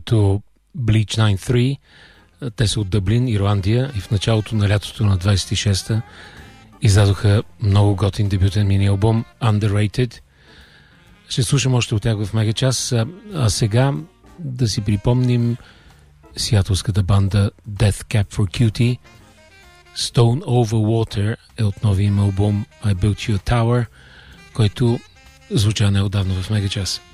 като Bleach 93. Те са от Дъблин, Ирландия, и в началото на лятото на 26-та издадоха много готин дебютен мини-албум Underrated. Ще слушам още от тях в мегачас. А сега да си припомним сиатлската банда Death Cab for Cutie. Stone Over Water е от новия им албум I Built You a Tower, който звуча неотдавна в мегачас.